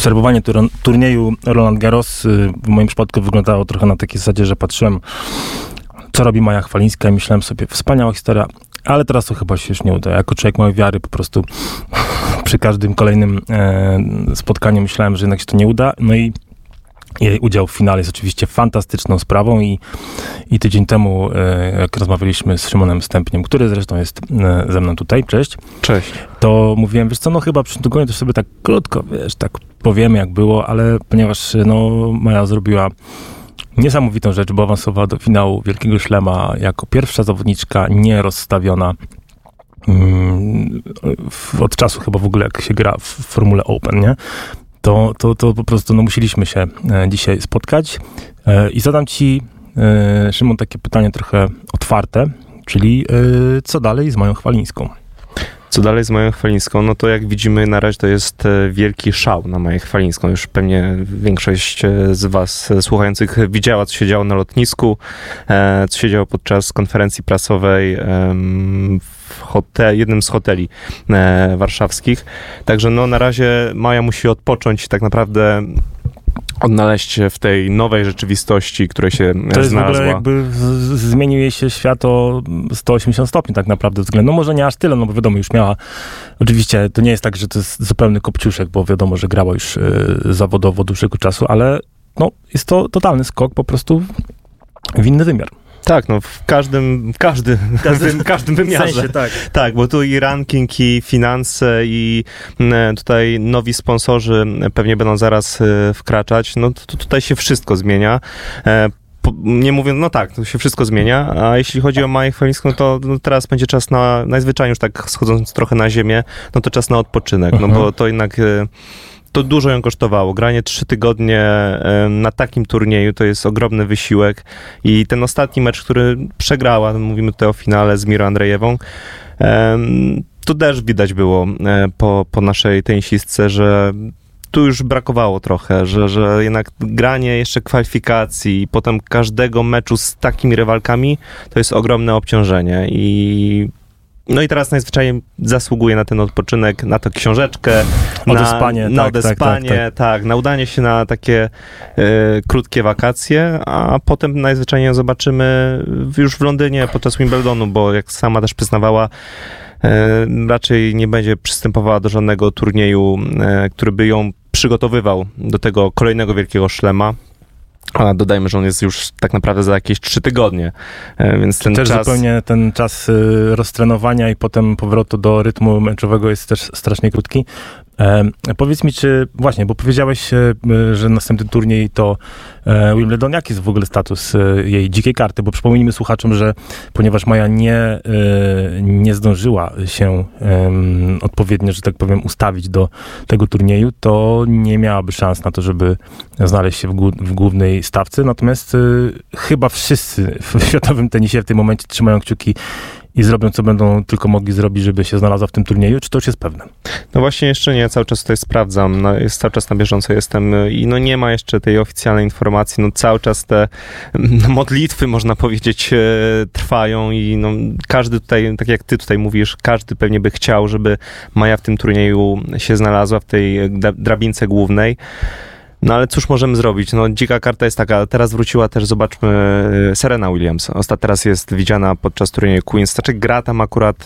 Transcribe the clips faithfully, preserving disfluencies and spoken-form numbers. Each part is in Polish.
obserwowanie tur- turnieju Roland Garros w moim przypadku wyglądało trochę na takiej zasadzie, że patrzyłem, co robi Maja Chwalińska i myślałem sobie, wspaniała historia, ale teraz to chyba się już nie uda. Jako człowiek małej wiary po prostu przy każdym kolejnym e, spotkaniu myślałem, że jednak się to nie uda. No i jej udział w finale jest oczywiście fantastyczną sprawą i, i tydzień temu, e, jak rozmawialiśmy z Szymonem Stępniem, który zresztą jest e, ze mną tutaj, cześć. Cześć. To mówiłem, wiesz co, no chyba przy tym tygodniu to sobie tak krótko, wiesz, tak powiemy jak było, ale ponieważ no Maja zrobiła niesamowitą rzecz, bo awansowała do finału Wielkiego Szlema jako pierwsza zawodniczka nierozstawiona mm, w, od czasu chyba w ogóle jak się gra w Formule Open, nie? To, to, to po prostu no, musieliśmy się e, dzisiaj spotkać e, i zadam ci, e, Szymon, takie pytanie trochę otwarte, czyli e, co dalej z Mają Chwalińską? Co dalej z Mają Chwalińską? No to jak widzimy na razie to jest wielki szał na Maję Chwalińską. Już pewnie większość z was słuchających widziała, co się działo na lotnisku, e, co się działo podczas konferencji prasowej e, w hotel, jednym z hoteli e, warszawskich. Także no na razie Maja musi odpocząć, tak naprawdę odnaleźć się w tej nowej rzeczywistości, której się to jest znalazła. W ogóle jakby z, zmienił jej się świat o sto osiemdziesiąt stopni tak naprawdę względem. No może nie aż tyle, no bo wiadomo, już miała, oczywiście to nie jest tak, że to jest zupełny kopciuszek, bo wiadomo, że grała już y, zawodowo od dłuższego czasu, ale no jest to totalny skok po prostu w inny wymiar. Tak, no w każdym, w każdy, każdy, w każdym wymiarze. W sensie, tak. Tak, bo tu i ranking, i finanse, i tutaj nowi sponsorzy pewnie będą zaraz wkraczać. No to tutaj się wszystko zmienia. Nie mówiąc, no tak, to się wszystko zmienia, a jeśli chodzi o Maję Chwalińską, to no teraz będzie czas na, najzwyczajniej już tak schodząc trochę na ziemię, no to czas na odpoczynek, no bo to jednak... To dużo ją kosztowało. Granie trzy tygodnie na takim turnieju to jest ogromny wysiłek i ten ostatni mecz, który przegrała, mówimy tutaj o finale z Mirą Andrzejewą, to też widać było po, po naszej tenisistce, że tu już brakowało trochę, że, że jednak granie jeszcze kwalifikacji i potem każdego meczu z takimi rywalkami to jest ogromne obciążenie i no i teraz najzwyczajniej zasługuje na ten odpoczynek, na tę książeczkę, odespanie, na, na tak, odespanie, tak, tak, tak. tak, na udanie się na takie y, krótkie wakacje, a potem najzwyczajniej ją zobaczymy już w Londynie podczas Wimbledonu, bo jak sama też przyznawała, y, raczej nie będzie przystępowała do żadnego turnieju, y, który by ją przygotowywał do tego kolejnego Wielkiego Szlema. A dodajmy, że on jest już tak naprawdę za jakieś trzy tygodnie, więc ten też czas... zupełnie ten czas roztrenowania i potem powrotu do rytmu meczowego jest też strasznie krótki. E, powiedz mi, czy właśnie, bo powiedziałeś, e, że następny turniej to e, Wimbledon. Jaki jest w ogóle status e, jej dzikiej karty? Bo przypomnijmy słuchaczom, że ponieważ Maja nie, e, nie zdążyła się e, odpowiednio, że tak powiem, ustawić do tego turnieju, to nie miałaby szans na to, żeby znaleźć się w, gó- w głównej stawce. Natomiast e, chyba wszyscy w światowym tenisie w tym momencie trzymają kciuki i zrobią, co będą tylko mogli zrobić, żeby się znalazła w tym turnieju? Czy to już jest pewne? No właśnie jeszcze nie, cały czas tutaj sprawdzam, no jest, cały czas na bieżąco jestem i no nie ma jeszcze tej oficjalnej informacji, no cały czas te no, modlitwy, można powiedzieć, e, trwają i no każdy tutaj, tak jak ty tutaj mówisz, każdy pewnie by chciał, żeby Maja w tym turnieju się znalazła, w tej drabince głównej. No ale cóż możemy zrobić? No dzika karta jest taka. Teraz wróciła też, zobaczmy, Serena Williams. Ostatnio teraz jest widziana podczas turnieju Queen's. Znaczy gra tam akurat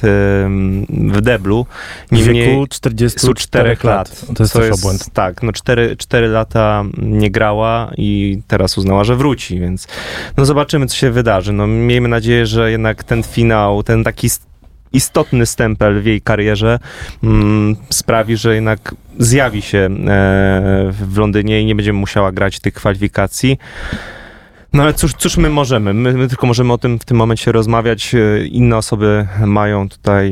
w deblu. W wieku czterdziestu czterech lat. To jest też obłęd. Tak, no cztery lata nie grała i teraz uznała, że wróci, więc no zobaczymy, co się wydarzy. No miejmy nadzieję, że jednak ten finał, ten taki istotny stempel w jej karierze mm, sprawi, że jednak zjawi się e, w Londynie i nie będziemy musiała grać tych kwalifikacji. No ale cóż, cóż my możemy? My, my tylko możemy o tym w tym momencie rozmawiać. Inne osoby mają tutaj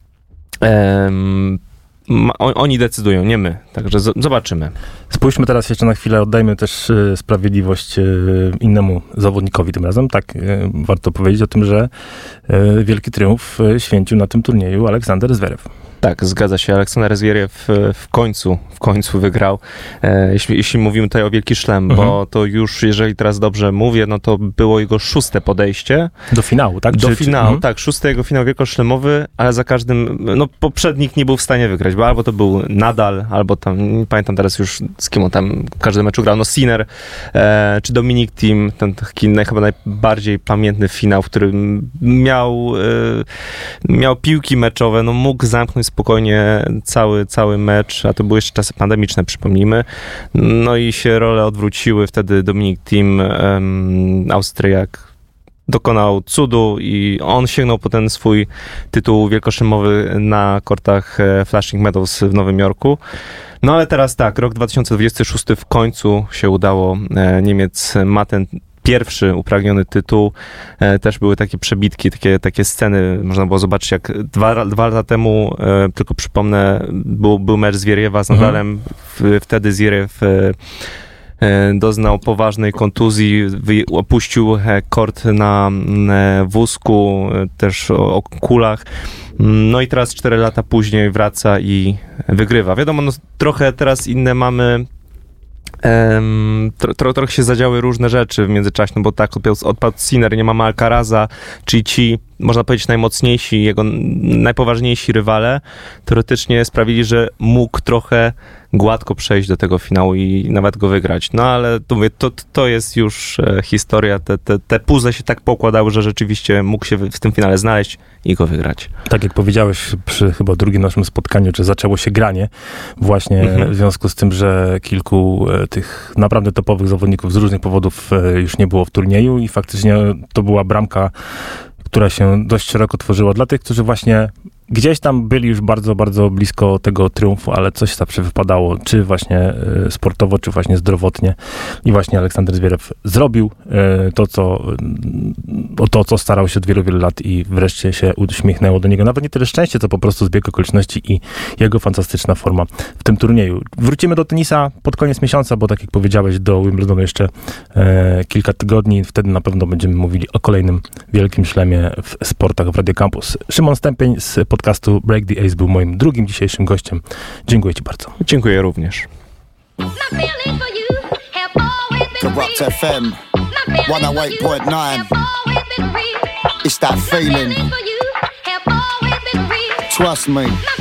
e, ma, oni decydują, nie my. Także z, zobaczymy. Spójrzmy teraz jeszcze na chwilę, oddajmy też y, sprawiedliwość y, innemu zawodnikowi tym razem. Tak, y, warto powiedzieć o tym, że y, wielki triumf y, święcił na tym turnieju Aleksander Zverev. Tak, zgadza się. Aleksander Zverev w końcu, w końcu wygrał. E, jeśli, jeśli mówimy tutaj o Wielki Szlem, mhm. bo to już, jeżeli teraz dobrze mówię, no to było jego szóste podejście. Do finału, tak? Do czy, finału, czy, mhm. tak. Szósty jego finał wielkoszlemowy, ale za każdym, no poprzednik nie był w stanie wygrać. któregoś, bo albo to był Nadal, albo tam, nie pamiętam teraz już z kim on tam w każdym meczu grał, no Sinner, e, czy Dominic Thiem, ten taki naj, chyba najbardziej pamiętny finał, w którym miał, e, miał piłki meczowe, no mógł zamknąć spokojnie cały, cały mecz, a to były jeszcze czasy pandemiczne, przypomnijmy, no i się role odwróciły, wtedy Dominic Thiem, e, Austriak, dokonał cudu i on sięgnął po ten swój tytuł wielkoszymowy na kortach Flushing Meadows w Nowym Jorku. No ale teraz tak, rok dwa tysiące dwudziesty szósty w końcu się udało. Niemiec ma ten pierwszy upragniony tytuł. Też były takie przebitki, takie, takie sceny, można było zobaczyć, jak dwa, dwa lata temu, tylko przypomnę, był, był mecz Zwieriewa z Nadalem. Mhm. Wtedy Zwieriew doznał poważnej kontuzji, opuścił kort na wózku, też o kulach. No i teraz cztery lata później wraca i wygrywa. Wiadomo, no, trochę teraz inne mamy. Um, tro, tro, trochę się zadziały różne rzeczy w międzyczasie, no bo tak, odpadł, odpadł Sinner, nie mamy Alcaraza, czyli ci, można powiedzieć, najmocniejsi, jego najpoważniejsi rywale, teoretycznie sprawili, że mógł trochę gładko przejść do tego finału i nawet go wygrać. No ale to, mówię, to, to jest już e, historia, te, te, te puzzle się tak pokładały, że rzeczywiście mógł się w, w tym finale znaleźć i go wygrać. Tak jak powiedziałeś przy chyba drugim naszym spotkaniu, że zaczęło się granie właśnie mhm. w związku z tym, że kilku e, tych naprawdę topowych zawodników z różnych powodów e, już nie było w turnieju i faktycznie to była bramka, która się dość szeroko tworzyła dla tych, którzy właśnie gdzieś tam byli już bardzo, bardzo blisko tego triumfu, ale coś zawsze wypadało, czy właśnie y, sportowo, czy właśnie zdrowotnie. I właśnie Aleksander Zwierew zrobił y, to, co, y, o to, co starał się od wielu, wielu lat i wreszcie się uśmiechnęło do niego. Nawet nie tyle szczęście, co po prostu zbieg okoliczności i jego fantastyczna forma w tym turnieju. Wrócimy do tenisa pod koniec miesiąca, bo tak jak powiedziałeś, do Wimbledonu jeszcze y, kilka tygodni. Wtedy na pewno będziemy mówili o kolejnym wielkim szlemie w sportach w Radio Campus. Szymon Stępień z podcastu Break the Ace był moim drugim dzisiejszym gościem. Dziękuję ci bardzo. Dziękuję również. Corrupt F M one oh eight point nine. It's that feeling. Trust me.